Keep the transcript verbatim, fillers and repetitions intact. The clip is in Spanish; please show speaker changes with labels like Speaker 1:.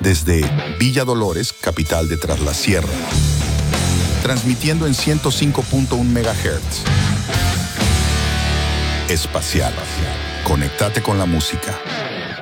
Speaker 1: desde Villa Dolores, capital de Tras la Sierra, transmitiendo en ciento cinco punto uno megahertz. Espacial. Conéctate con la música.